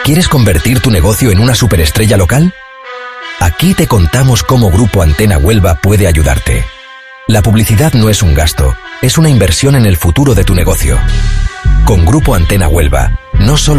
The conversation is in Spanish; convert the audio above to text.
¿Quieres convertir tu negocio en una superestrella local? Aquí te contamos cómo Grupo Antena Huelva puede ayudarte. La publicidad no es un gasto, es una inversión en el futuro de tu negocio. Con Grupo Antena Huelva, no solo